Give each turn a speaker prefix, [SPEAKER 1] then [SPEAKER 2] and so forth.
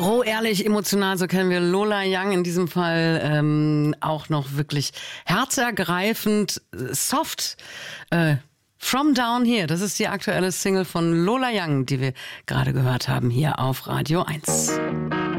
[SPEAKER 1] Roh, ehrlich, emotional, so kennen wir Lola Young in diesem Fall auch noch wirklich herzergreifend, soft. From Down Here, das ist die aktuelle Single von Lola Young, die wir gerade gehört haben hier auf Radio 1.